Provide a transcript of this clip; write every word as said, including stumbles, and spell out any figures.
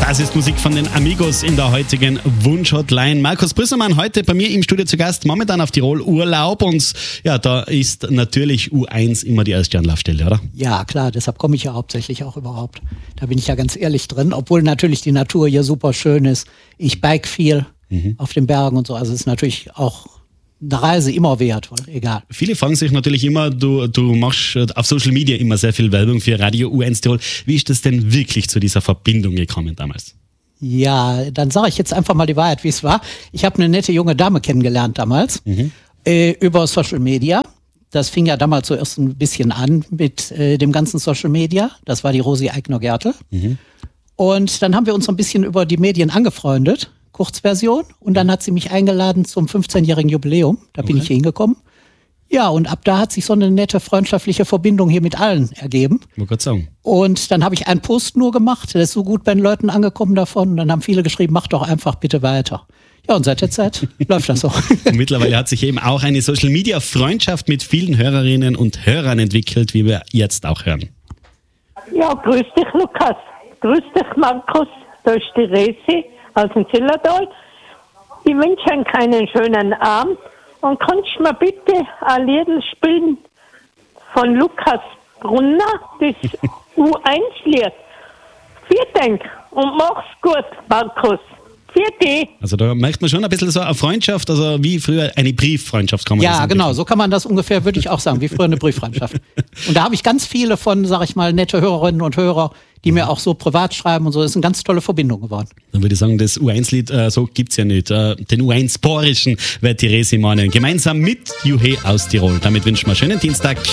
Das ist Musik von den Amigos in der heutigen Wunsch-Hotline. Markus Brüsselmann heute bei mir im Studio zu Gast, momentan auf Tirol Urlaub. Und ja, da ist natürlich U eins immer die erste Anlaufstelle, oder? Ja, klar, deshalb komme ich ja hauptsächlich auch überhaupt. Da bin ich ja ganz ehrlich drin, obwohl natürlich die Natur hier super schön ist. Ich bike viel mhm. auf den Bergen und so, also es ist natürlich auch eine Reise immer wert, egal. Viele fragen sich natürlich immer, du, du machst auf Social Media immer sehr viel Werbung für Radio U eins Tirol. Wie ist das denn wirklich zu dieser Verbindung gekommen damals? Ja, dann sage ich jetzt einfach mal die Wahrheit, wie es war. Ich habe eine nette junge Dame kennengelernt damals mhm. äh, über Social Media. Das fing ja damals zuerst ein bisschen an mit äh, dem ganzen Social Media. Das war die Rosi Eigner-Gertel. Mhm. Und dann haben wir uns so ein bisschen über die Medien angefreundet. Kurzversion. Und dann hat sie mich eingeladen zum fünfzehnjährigen Jubiläum. Da bin okay. ich hingekommen. Ja, und ab da hat sich so eine nette freundschaftliche Verbindung hier mit allen ergeben. Ich wollte sagen. Und dann habe ich einen Post nur gemacht. Der ist so gut bei den Leuten angekommen davon. Und dann haben viele geschrieben, mach doch einfach bitte weiter. Ja, und seit der Zeit läuft das so. Und mittlerweile hat sich eben auch eine Social-Media-Freundschaft mit vielen Hörerinnen und Hörern entwickelt, wie wir jetzt auch hören. Ja, grüß dich, Lukas. Grüß dich, Markus. Da ist die Resi aus dem Zillertal. Ich wünsche Ihnen einen schönen Abend und kannst du mir bitte ein Lied spielen von Lukas Brunner, das U eins Lied. Vielen Dank und mach's gut, Markus. Für die. Also da merkt man schon ein bisschen so eine Freundschaft, also wie früher eine Brieffreundschaft kann man Ja, genau, so kann man das ungefähr, würde ich auch sagen, wie früher eine Brieffreundschaft. Und da habe ich ganz viele von, sag ich mal, nette Hörerinnen und Hörer, die mir auch so privat schreiben und so. Das ist eine ganz tolle Verbindung geworden. Dann würde ich sagen, das U eins Lied, äh, so gibt's ja nicht. Äh, den U eins Porischen wird die Resi meinen. Gemeinsam mit Juhe aus Tirol. Damit wünschen wir einen schönen Dienstag.